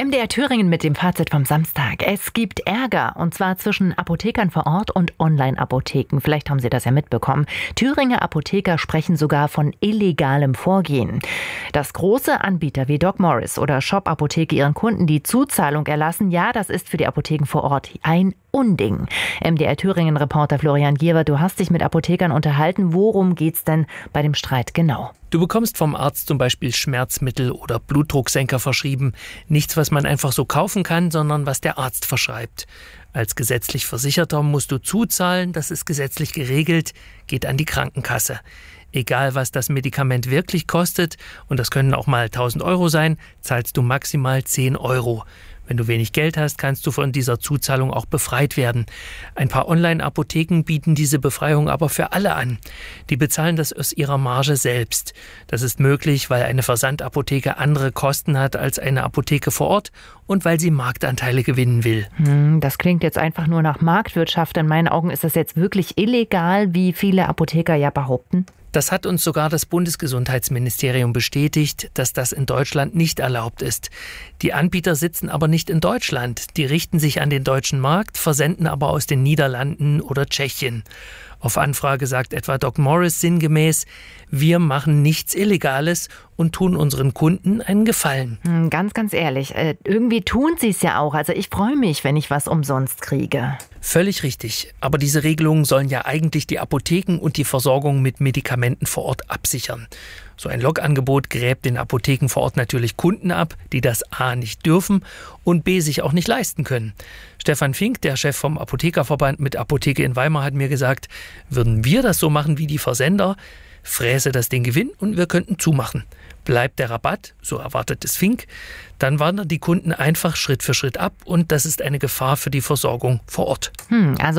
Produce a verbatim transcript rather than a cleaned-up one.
M D R Thüringen mit dem Fazit vom Samstag. Es gibt Ärger, und zwar zwischen Apothekern vor Ort und Online-Apotheken. Vielleicht haben Sie das ja mitbekommen. Thüringer Apotheker sprechen sogar von illegalem Vorgehen. Dass große Anbieter wie Doc Morris oder Shop Apotheke ihren Kunden die Zuzahlung erlassen, ja, das ist für die Apotheken vor Ort ein Unding. M D R Thüringen-Reporter Florian Giewer, du hast dich mit Apothekern unterhalten. Worum geht's denn bei dem Streit genau? Du bekommst vom Arzt zum Beispiel Schmerzmittel oder Blutdrucksenker verschrieben. Nichts, was man einfach so kaufen kann, sondern was der Arzt verschreibt. Als gesetzlich Versicherter musst du zuzahlen, das ist gesetzlich geregelt, geht an die Krankenkasse. Egal, was das Medikament wirklich kostet, und das können auch mal tausend Euro sein, zahlst du maximal zehn Euro. Wenn du wenig Geld hast, kannst du von dieser Zuzahlung auch befreit werden. Ein paar Online-Apotheken bieten diese Befreiung aber für alle an. Die bezahlen das aus ihrer Marge selbst. Das ist möglich, weil eine Versandapotheke andere Kosten hat als eine Apotheke vor Ort und weil sie Marktanteile gewinnen will. Hm, das klingt jetzt einfach nur nach Marktwirtschaft. In meinen Augen ist das jetzt wirklich illegal, wie viele Apotheker ja behaupten. Das hat uns sogar das Bundesgesundheitsministerium bestätigt, dass das in Deutschland nicht erlaubt ist. Die Anbieter sitzen aber nicht in Deutschland. Die richten sich an den deutschen Markt, versenden aber aus den Niederlanden oder Tschechien. Auf Anfrage sagt etwa Doc Morris sinngemäß: Wir machen nichts Illegales und tun unseren Kunden einen Gefallen. Ganz, ganz ehrlich, äh, irgendwie tun sie es ja auch. Also ich freue mich, wenn ich was umsonst kriege. Völlig richtig. Aber diese Regelungen sollen ja eigentlich die Apotheken und die Versorgung mit Medikamenten vor Ort absichern. So ein Logangebot gräbt den Apotheken vor Ort natürlich Kunden ab, die das A nicht dürfen und B sich auch nicht leisten können. Stefan Fink, der Chef vom Apothekerverband mit Apotheke in Weimar, hat mir gesagt, würden wir das so machen wie die Versender, fräse das den Gewinn und wir könnten zumachen. Bleibt der Rabatt, so erwartet es Fink, dann wandern die Kunden einfach Schritt für Schritt ab und das ist eine Gefahr für die Versorgung vor Ort. Hm, also